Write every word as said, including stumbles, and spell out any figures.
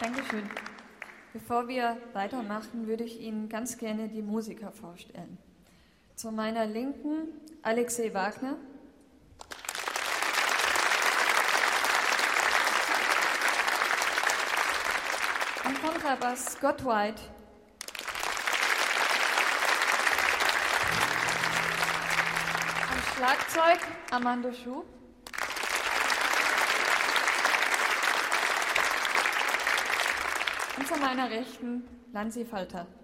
Dankeschön. Bevor wir weitermachen, würde ich Ihnen ganz gerne die Musiker vorstellen. Zu meiner Linken Alexei Wagner. Am Kontrabass Scott White. Am Schlagzeug Amanda Schuh. Und zu meiner Rechten Lanzi Falter.